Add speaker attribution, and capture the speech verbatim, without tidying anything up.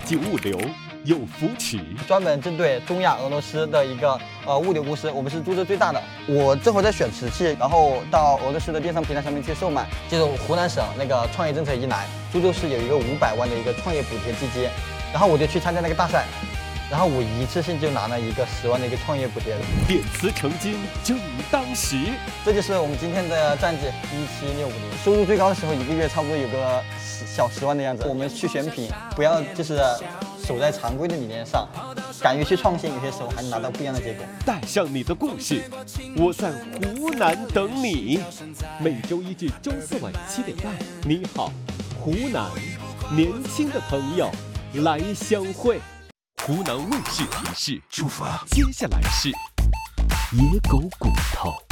Speaker 1: 境物流有扶持，
Speaker 2: 专门针对中亚、俄罗斯的一个呃物流公司，我们是株洲最大的。我这会在选瓷器，然后到俄罗斯的电商平台上面去售卖。就是湖南省那个创业政策一来，株洲市有一个五百万的一个创业补贴基金，然后我就去参加那个大赛。然后我一次性就拿了一个十万的一个创业补贴，
Speaker 1: 点瓷成金正当时。
Speaker 2: 这就是我们今天的战绩一七六五零，收入最高的时候一个月差不多有个十小十万的样子。我们去选品，不要就是守在常规的理念上，敢于去创新，有些时候还能拿到不一样的结果。
Speaker 1: 带上你的故事，我在湖南等你。每周一至周四晚七点半，你好，湖南，年轻的朋友来相会。湖南卫视提示：出发，接下来是野狗骨头。